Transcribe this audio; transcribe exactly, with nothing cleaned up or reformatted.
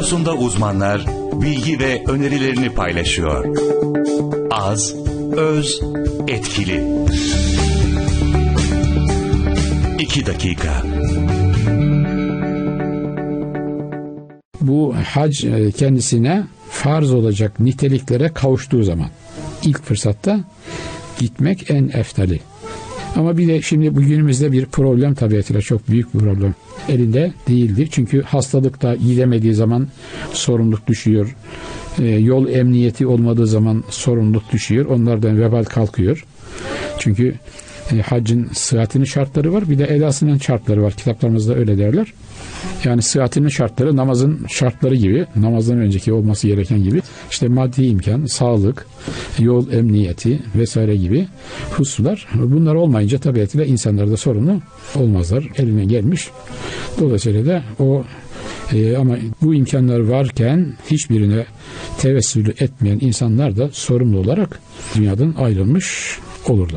konusunda uzmanlar bilgi ve önerilerini paylaşıyor. Az, öz, etkili. İki dakika. Bu hac kendisine farz olacak niteliklere kavuştuğu zaman ilk fırsatta gitmek en eftali. Ama bir de şimdi bugünümüzde bir problem tabiatıyla çok büyük bir problem. Elinde değildir. Çünkü hastalıkta gidemediği zaman sorumluluk düşüyor. E, yol emniyeti olmadığı zaman sorumluluk düşüyor. Onlardan vebal kalkıyor. Çünkü e, haccın sıhhatinin şartları var. Bir de edasının şartları var. Kitaplarımızda öyle derler. Yani sıhhatinin şartları namazın şartları gibi, namazdan önceki olması gereken gibi, işte maddi imkan, sağlık, yol emniyeti vesaire gibi hususlar. Bunlar olmayınca tabiatıyla insanlar da sorumlu olmazlar. Eline gelmiş. Dolayısıyla da o e, ama bu imkanlar varken hiçbirine tevessül etmeyen insanlar da sorumlu olarak dünyadan ayrılmış olurlar.